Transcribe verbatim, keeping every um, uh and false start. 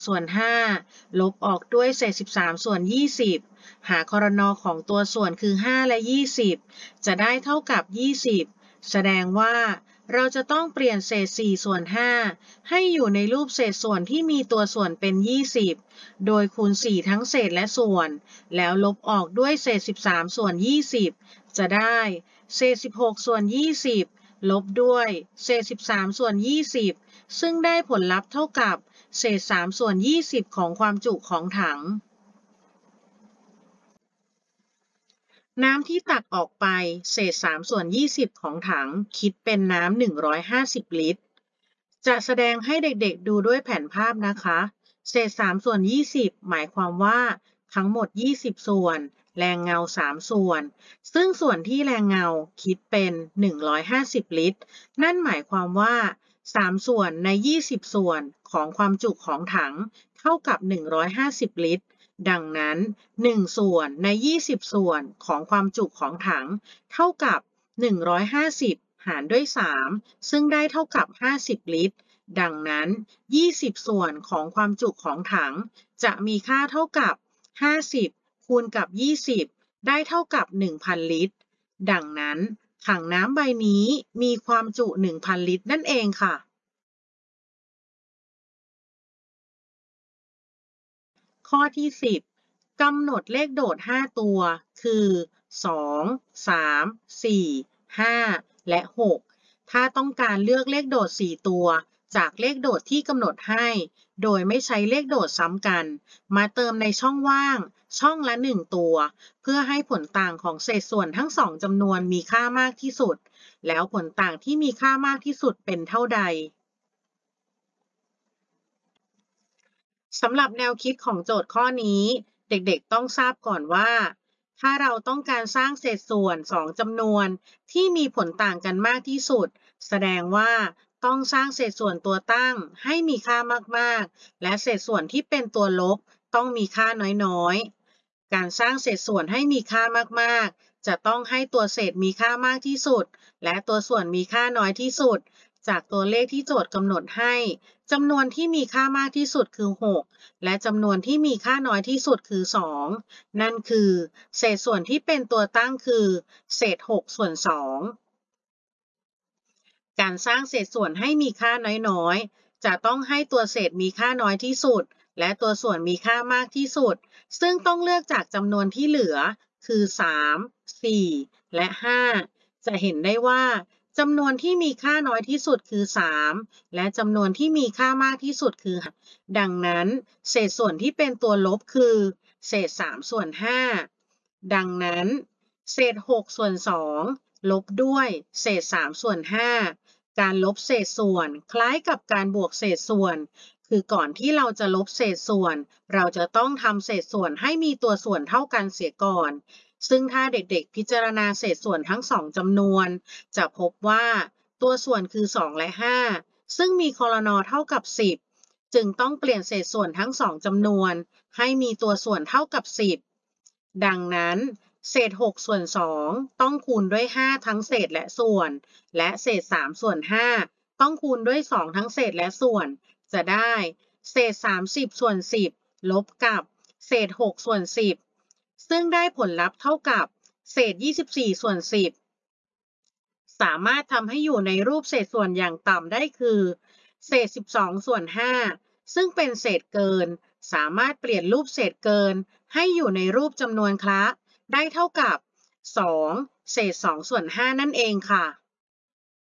ส่วนห้าลบออกด้วยเศษสิบสามส่วนยี่สิบหาครนของตัวส่วนคือห้าและยี่สิบจะได้เท่ากับยี่สิบแสดงว่าเราจะต้องเปลี่ยนเศษสี่ส่วนห้าให้อยู่ในรูปเศษส่วนที่มีตัวส่วนเป็นยี่สิบโดยคูณสี่ทั้งเศษและส่วนแล้วลบออกด้วยเศษสิบสามส่วนยี่สิบจะได้เศษสิบหกส่วนยี่สิบลบด้วยเศษสิบสามส่วนยี่สิบซึ่งได้ผลลัพธ์เท่ากับเศษสามส่วนยี่สิบของความจุของถังน้ำที่ตักออกไปเศษสามส่วนยี่สิบของถังคิดเป็นน้ำหนึ่งร้อยห้าสิบลิตรจะแสดงให้เด็กๆดูด้วยแผนภาพนะคะเศษสามส่วนยี่สิบหมายความว่าทั้งหมดยี่สิบส่วนแรงเงาสามส่วนซึ่งส่วนที่แรงเงาคิดเป็นหนึ่งร้อยห้าสิบลิตรนั่นหมายความว่าสามส่วนในยี่สิบส่วนของความจุของถังเท่ากับหนึ่งร้อยห้าสิบลิตรดังนั้นหนึ่งส่วนในยี่สิบส่วนของความจุของถังเท่ากับหนึ่งร้อยห้าสิบหารด้วยสามซึ่งได้เท่ากับห้าสิบลิตรดังนั้นยี่สิบส่วนของความจุของถังจะมีค่าเท่ากับห้าสิบคูณกับยี่สิบได้เท่ากับ หนึ่งพัน ลิตรดังนั้นถังน้ำใบนี้มีความจุ หนึ่งพัน ลิตรนั่นเองค่ะข้อที่สิบกำหนดเลขโดดห้าตัวคือสอง สาม สี่ ห้าและหกถ้าต้องการเลือกเลขโดดสี่ตัวจากเลขโดดที่กำหนดให้โดยไม่ใช้เลขโดดซ้ำกันมาเติมในช่องว่างช่องละหนึ่งตัวเพื่อให้ผลต่างของเศษส่วนทั้งสองจำนวนมีค่ามากที่สุดแล้วผลต่างที่มีค่ามากที่สุดเป็นเท่าใด สำหรับแนวคิดของโจทย์ข้อนี้เด็กๆต้องทราบก่อนว่าถ้าเราต้องการสร้างเศษส่วนสองจำนวนที่มีผลต่างกันมากที่สุดแสดงว่าต้องสร้างเศษส่วนตัวตั้งให้มีค่ามากๆและเศษส่วนที่เป็นตัวลบต้องมีค่าน้อยๆการสร้างเศษส่วนให้มีค่ามากๆจะต้องให้ตัวเศษมีค่ามากที่สุดและตัวส่วนมีค่าน้อยที่สุดจากตัวเลขที่โจทย์กำหนดให้จำนวนที่มีค่ามากที่สุดคือหกและจำนวนที่มีค่าน้อยที่สุดคือสองนั่นคือเศษส่วนที่เป็นตัวตั้งคือเศษหกส่วนสองการสร้างเศษส่วนให้มีค่าน้อยๆจะต้องให้ตัวเศษมีค่าน้อยที่สุดและตัวส่วนมีค่ามากที่สุดซึ่งต้องเลือกจากจำนวนที่เหลือคือสาม สี่ และห้าจะเห็นได้ว่าจำนวนที่มีค่าน้อยที่สุดคือสามและจำนวนที่มีค่ามากที่สุดคือดังนั้นเศษส่วนที่เป็นตัวลบคือเศษสามส่วนห้าดังนั้นเศษหกส่วนสองลบด้วยเศษสามส่วนห้าการลบเศษส่วนคล้ายกับการบวกเศษส่วนคือก่อนที่เราจะลบเศษส่วนเราจะต้องทำเศษส่วนให้มีตัวส่วนเท่ากันเสียก่อนซึ่งถ้าเด็กๆพิจารณาเศษส่วนทั้งสองจำนวนจะพบว่าตัวส่วนคือสองและห้าซึ่งมีครนเท่ากับสิบจึงต้องเปลี่ยนเศษส่วนทั้งสองจำนวนให้มีตัวส่วนเท่ากับสิบดังนั้นเศษหกส่วนสองต้องคูณด้วยห้าทั้งเศษและส่วนและเศษสามส่วนห้าต้องคูณด้วยสองทั้งเศษและส่วนจะได้เศษสามสิบส่วนสิบลบกับเศษหกส่วนสิบซึ่งได้ผลลัพธ์เท่ากับเศษยี่สิบสี่ส่วนสิบสามารถทำให้อยู่ในรูปเศษส่วนอย่างต่ำได้คือเศษสิบสองส่วนห้าซึ่งเป็นเศษเกินสามารถเปลี่ยนรูปเศษเกินให้อยู่ในรูปจำนวนคละได้เท่ากับสองเศษสองส่วนห้านั่นเองค่ะ